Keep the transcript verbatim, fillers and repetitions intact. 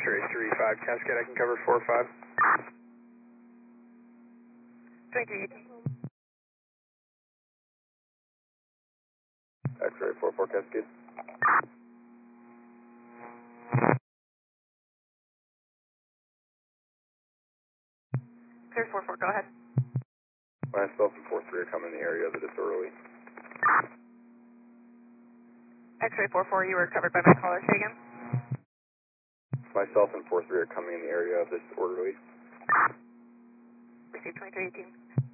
X-ray three five Cascade, I can cover four five. twenty-three eighteen. X-ray four four Cascade. Clear four four, go ahead. Myself and four three are coming in the area of the disorderly. X-ray four four, you were covered by my caller. Say again. Myself and four three are coming in the area of this orderly. Received twenty-three eighteen.